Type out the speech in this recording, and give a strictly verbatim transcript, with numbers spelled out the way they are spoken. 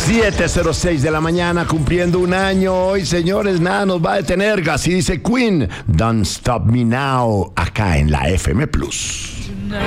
siete cero seis de la mañana, cumpliendo un año hoy, señores, nada nos va a detener. Así dice Queen, Don't Stop Me Now, acá en la F M Plus.